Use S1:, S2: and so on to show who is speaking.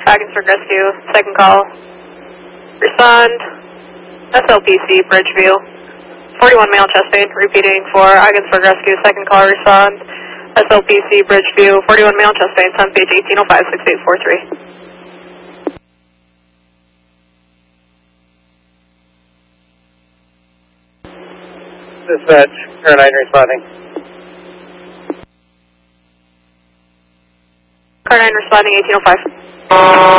S1: Ogdensburg Rescue, second call. Respond, SLPC, Bridgeview. 41 male chest pain, repeating for Ogdensburg Rescue, second call, respond. SLPC, Bridgeview, 41 male chest pain, on page 1805-6843.
S2: Dispatch, Car 9 responding.
S1: Car 9 responding, 1805.